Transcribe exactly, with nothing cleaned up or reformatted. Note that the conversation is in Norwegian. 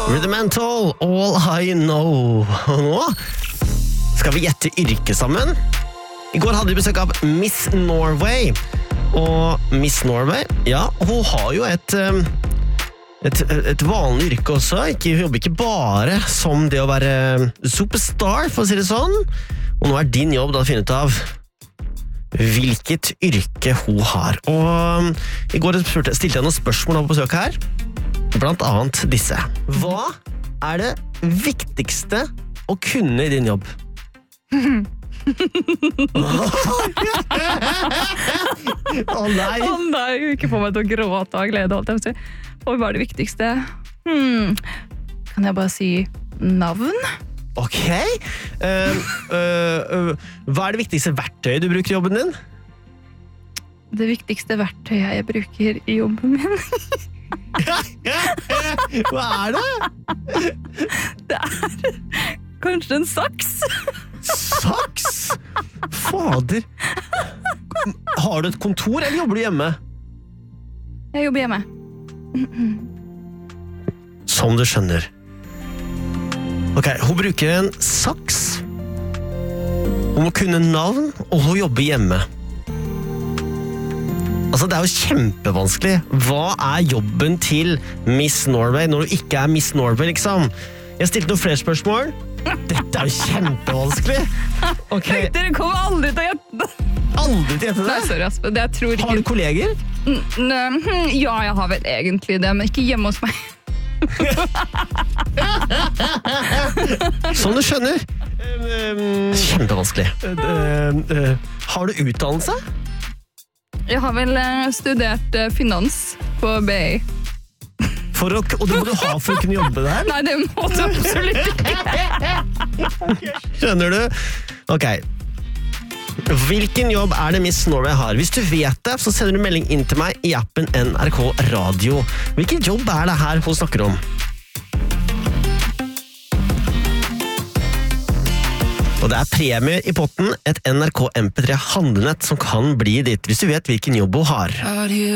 Rudimental, All I Know. Og nå skal vi gjette yrke sammen. I går hadde vi besøk av Miss Norway. Og Miss Norway, ja, hun har jo et, et, et vanlig yrke også. Ikke, hun jobber ikke bare som det å være superstar, for å si det sånn. Og nå er din jobb da å finne ut av hvilket yrke hun har. Og i går stilte jeg noen spørsmål på besøk her. Blant annet disse. Hva er det viktigste å kunne i din jobb? Å oh, nei! Å oh, nei, ikke få meg til å gråte av glede, holdt jeg på å si. Og hva er det viktigste? Hmm. Kan jeg bare si navn? Ok. Uh, uh, uh, hva er det viktigste verktøyet du bruker i jobben din? Det viktigste verktøyet jeg bruker i jobben min? Hva er det? Det er kanskje en saks. Saks? Fader. Har du et kontor, eller jobber du hjemme? Jeg jobber hjemme. Som du skjønner. Ok, hun bruker en saks. Hun må kunne navn, og hun jobber hjemme. Altså, det er jo kjempevanskelig. Hva er jobben til Miss Norway når du ikke er Miss Norway, liksom? Jeg stilte noen flere spørsmål. Dette er jo kjempevanskelig. Okay. Dere kommer aldri til å gjette det. Aldri til å gjette det? Nei, sorry, Aspen. Jeg tror ikke... Har du kolleger? Ja, jeg har vel egentlig det, men ikke hjemme hos meg. Som du skjønner. Kjempevanskelig. Har du utdannelse? Jeg har vel studert finans på B I. For å, og det må du ha for å kunne jobbe der? Nei, det må du absolutt ikke. Skjønner du? Ok. Hvilken jobb er det Miss Norway har? Hvis du vet det, så sender du melding inn til meg i appen N R K Radio. Hvilken jobb er det her hun snakker om? Og det er premie i potten, et N R K M P tre handlenett som kan bli ditt, hvis du vet hvilken jobb hun har.